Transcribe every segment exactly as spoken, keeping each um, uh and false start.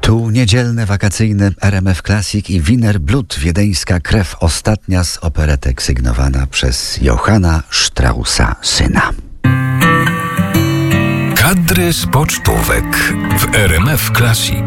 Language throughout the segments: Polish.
Tu niedzielne, wakacyjne R M F Classic i Wiener Blut, wiedeńska krew, ostatnia z operetek sygnowana przez Johanna Straussa syna. Kadry z pocztówek w R M F Classic.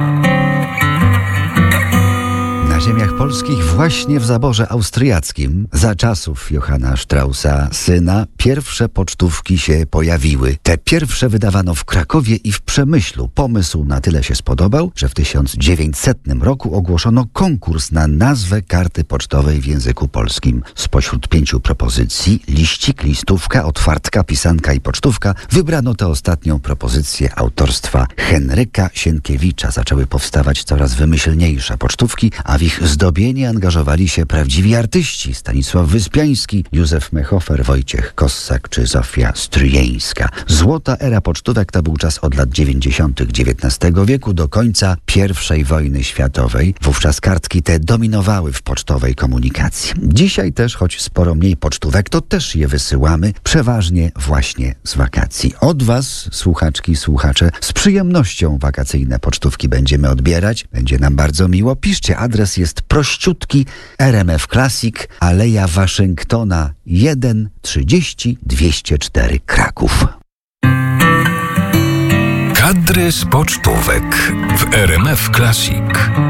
Na ziemiach polskich, właśnie w zaborze austriackim, za czasów Johanna Straussa syna, pierwsze pocztówki się pojawiły. Te pierwsze wydawano w Krakowie i w Przemyślu. Pomysł na tyle się spodobał, że w tysiąc dziewięćsetnym roku ogłoszono konkurs na nazwę karty pocztowej w języku polskim. Spośród pięciu propozycji, liścik, listówka, otwartka, pisanka i pocztówka, wybrano tę ostatnią propozycję autorstwa Henryka Sienkiewicza. Zaczęły powstawać coraz wymyślniejsze pocztówki, a w ich zdobienie angażowali się prawdziwi artyści: Stanisław Wyspiański, Józef Mehofer, Wojciech Kossak czy Zofia Stryjeńska. Złota era pocztówek to był czas od lat dziewięćdziesiątych dziewiętnastego wieku do końca pierwszej wojny światowej. Wówczas kartki te dominowały w pocztowej komunikacji. Dzisiaj też, choć sporo mniej pocztówek, to też je wysyłamy, przeważnie właśnie z wakacji. Od was, słuchaczki, słuchacze, z przyjemnością wakacyjne pocztówki będziemy odbierać. Będzie nam bardzo miło. Piszcie, adres jest prościutki: R M F Classic, Aleja Waszyngtona jeden trzydzieści dwieście cztery, Kraków. Kadry z pocztówek w R M F Classic.